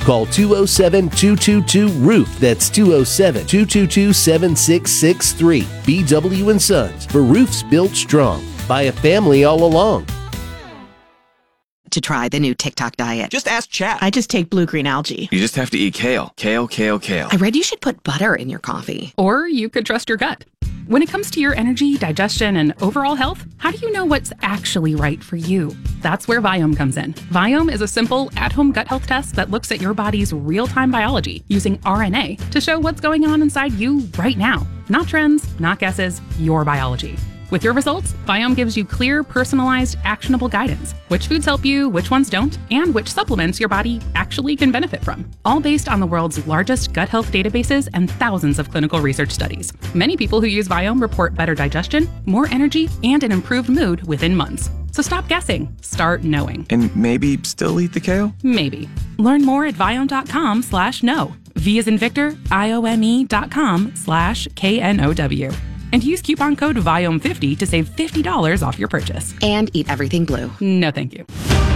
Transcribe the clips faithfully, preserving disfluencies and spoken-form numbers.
Call two oh seven, two two two, roof. That's two oh seven, two two two, seven six six three. B W and Sons, for roofs built strong by a family all along. To try the new TikTok diet. Just ask Chat. I just take blue-green algae. You just have to eat kale. Kale, kale, kale. I read you should put butter in your coffee. Or you could trust your gut. When it comes to your energy, digestion, and overall health, how do you know what's actually right for you? That's where Viome comes in. Viome is a simple, at-home gut health test that looks at your body's real-time biology using R N A to show what's going on inside you right now. Not trends, not guesses, your biology. With your results, Viome gives you clear, personalized, actionable guidance. Which foods help you, which ones don't, and which supplements your body actually can benefit from. All based on the world's largest gut health databases and thousands of clinical research studies. Many people who use Viome report better digestion, more energy, and an improved mood within months. So stop guessing. Start knowing. And maybe still eat the kale? Maybe. Learn more at Viome.com slash know. V as in Victor, I O M E dot com slash K N O W. And use coupon code Viome fifty to save fifty dollars off your purchase. And eat everything blue. No, thank you.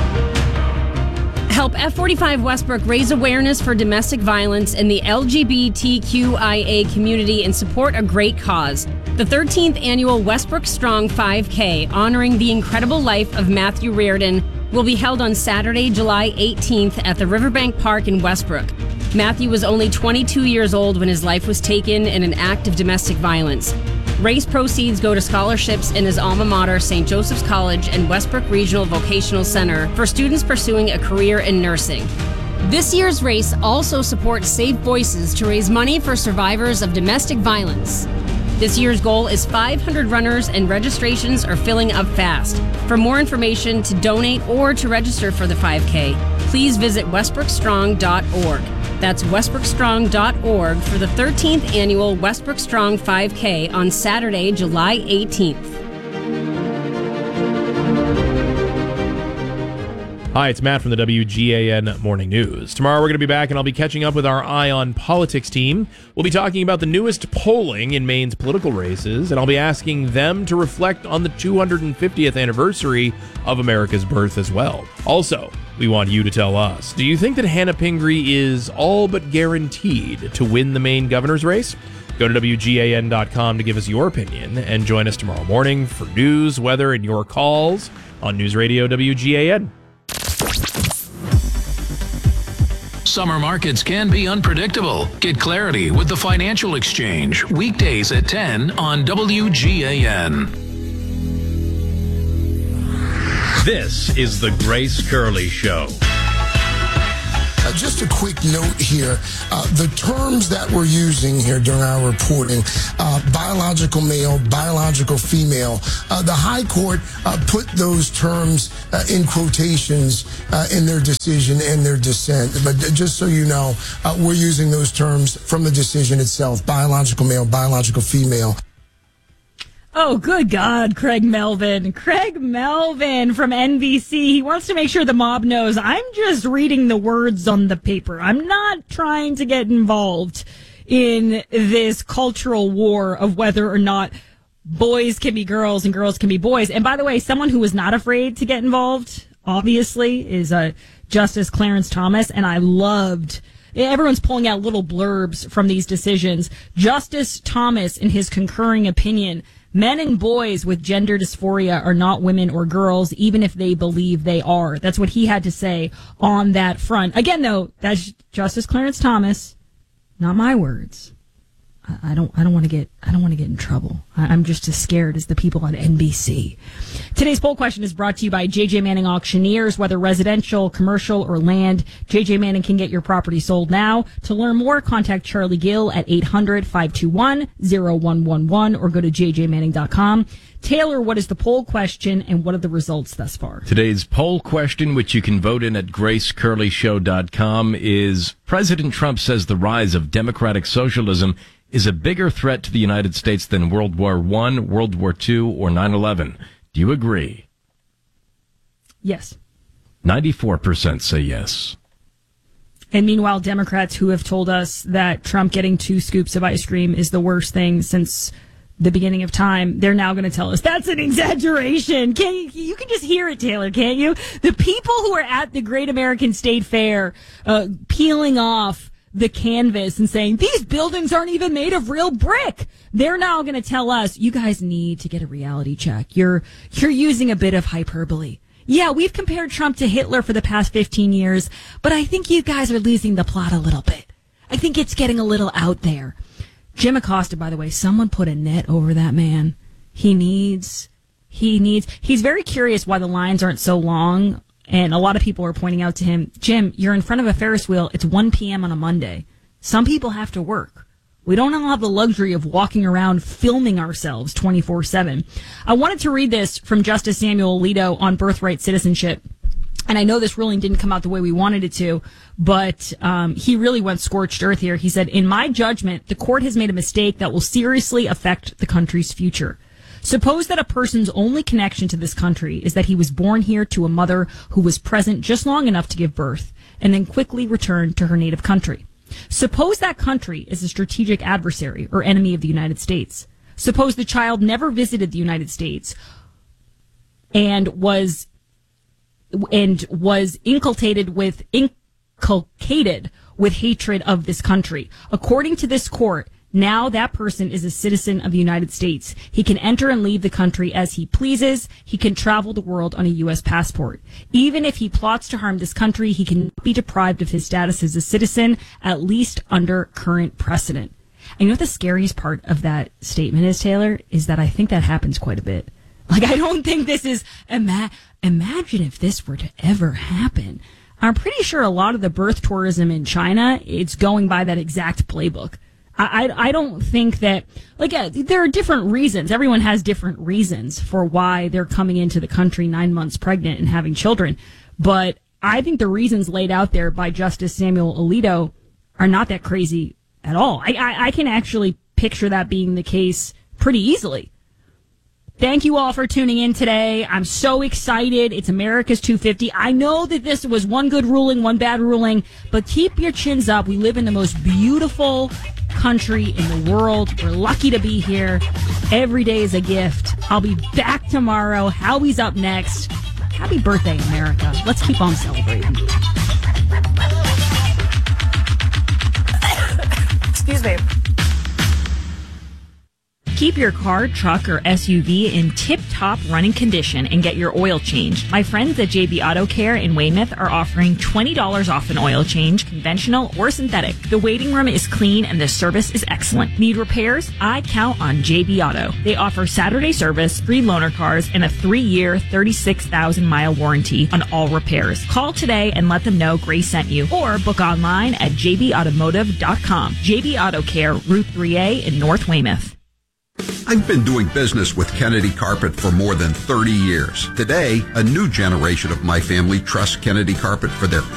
Help F forty-five Westbrook raise awareness for domestic violence in the L G B T Q I A community and support a great cause. The thirteenth annual Westbrook Strong five K, honoring the incredible life of Matthew Reardon, will be held on Saturday, July eighteenth at the Riverbank Park in Westbrook. Matthew was only twenty-two years old when his life was taken in an act of domestic violence. Race proceeds go to scholarships in his alma mater, Saint Joseph's College and Westbrook Regional Vocational Center for students pursuing a career in nursing. This year's race also supports Safe Voices to raise money for survivors of domestic violence. This year's goal is five hundred runners and registrations are filling up fast. For more information, to donate or to register for the five K, please visit westbrook strong dot org. That's westbrook strong dot org for the thirteenth annual Westbrook Strong five K on Saturday, July eighteenth. Hi, it's Matt from the W G A N Morning News. Tomorrow we're going to be back and I'll be catching up with our Eye on Politics team. We'll be talking about the newest polling in Maine's political races, and I'll be asking them to reflect on the two hundred fiftieth anniversary of America's birth as well. Also, we want you to tell us, do you think that Hannah Pingree is all but guaranteed to win the Maine governor's race? Go to W G A N dot com to give us your opinion and join us tomorrow morning for news, weather, and your calls on News Radio W G A N. Summer markets can be unpredictable. Get clarity with the Financial Exchange, weekdays at ten on W G A N. This is the Grace Curley Show. Uh, just a quick note here. Uh, the terms that we're using here during our reporting, uh, biological male, biological female, uh, the High Court uh, put those terms uh, in quotations uh, in their decision and their dissent. But just so you know, uh, we're using those terms from the decision itself, biological male, biological female. Oh, good God, Craig Melvin. Craig Melvin from N B C. He wants to make sure the mob knows I'm just reading the words on the paper. I'm not trying to get involved in this cultural war of whether or not boys can be girls and girls can be boys. And by the way, someone who was not afraid to get involved, obviously, is uh, Justice Clarence Thomas. And I loved... Everyone's pulling out little blurbs from these decisions. Justice Thomas, in his concurring opinion, men and boys with gender dysphoria are not women or girls, even if they believe they are. That's what he had to say on that front. Again, though, that's Justice Clarence Thomas, not my words. I don't. I don't want to get. I don't want to get in trouble. I'm just as scared as the people on N B C. Today's poll question is brought to you by J J Manning Auctioneers. Whether residential, commercial, or land, J J Manning can get your property sold now. To learn more, contact Charlie Gill at eight hundred, five two one, zero one one one or go to j j manning dot com. Taylor, what is the poll question and what are the results thus far? Today's poll question, which you can vote in at grace curley show dot com, is President Trump says the rise of democratic socialism is a bigger threat to the United States than World War One, World War Two, or nine eleven. Do you agree? Yes. ninety-four percent say yes. And meanwhile, Democrats who have told us that Trump getting two scoops of ice cream is the worst thing since the beginning of time, they're now going to tell us that's an exaggeration. Can you, you can just hear it, Taylor, can't you? The people who are at the Great American State Fair uh, peeling off the canvas and saying these buildings aren't even made of real brick, they're now going to tell us, you guys need to get a reality check. You're you're using a bit of hyperbole. Yeah, we've compared Trump to Hitler for the past fifteen years, but I think you guys are losing the plot a little bit. I think it's getting a little out there. Jim Acosta, by the way, someone put a net over that man. He needs, he needs, he's very curious why the lines aren't so long. And a lot of people are pointing out to him, Jim, you're in front of a Ferris wheel. It's one p.m. on a Monday. Some people have to work. We don't all have the luxury of walking around filming ourselves twenty-four seven. I wanted to read this from Justice Samuel Alito on birthright citizenship. And I know this ruling didn't come out the way we wanted it to, but um, he really went scorched earth here. He said, in my judgment, the court has made a mistake that will seriously affect the country's future. Suppose that a person's only connection to this country is that he was born here to a mother who was present just long enough to give birth and then quickly returned to her native country. Suppose that country is a strategic adversary or enemy of the United States. Suppose the child never visited the United States and was and was inculcated with inculcated with hatred of this country. According to this court, now that person is a citizen of the United States. He can enter and leave the country as he pleases. He can travel the world on a U S passport. Even if he plots to harm this country, he can be deprived of his status as a citizen, at least under current precedent. And you know what the scariest part of that statement is, Taylor? Is that I think that happens quite a bit. Like, I don't think this is, ima- imagine if this were to ever happen. I'm pretty sure a lot of the birth tourism in China, it's going by that exact playbook. I, I, I don't think that, like, uh, there are different reasons. Everyone has different reasons for why they're coming into the country nine months pregnant and having children. But I think the reasons laid out there by Justice Samuel Alito are not that crazy at all. I, I, I can actually picture that being the case pretty easily. Thank you all for tuning in today. I'm so excited. It's America's two fifty. I know that this was one good ruling, one bad ruling, but keep your chins up. We live in the most beautiful country in the world. We're lucky to be here. Every day is a gift. I'll be back tomorrow. Howie's up next. Happy birthday, America. Let's keep on celebrating. Excuse me. Keep your car, truck, or S U V in tip-top running condition and get your oil changed. My friends at J B Auto Care in Weymouth are offering twenty dollars off an oil change, conventional or synthetic. The waiting room is clean and the service is excellent. Need repairs? I count on J B Auto. They offer Saturday service, free loaner cars, and a three-year, thirty-six thousand mile warranty on all repairs. Call today and let them know Grace sent you, or book online at j b automotive dot com. J B Auto Care, Route three A in North Weymouth. I've been doing business with Kennedy Carpet for more than thirty years. Today, a new generation of my family trusts Kennedy Carpet for their